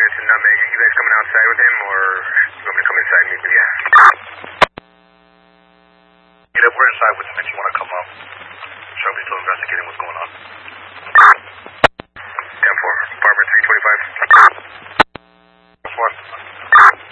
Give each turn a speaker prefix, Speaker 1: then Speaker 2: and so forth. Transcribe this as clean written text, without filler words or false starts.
Speaker 1: units in Nutmeg. You guys coming outside with him, or you want me to come inside and meet with you?
Speaker 2: We're inside with him if you want to come up. Shelby's still investigating what's going on.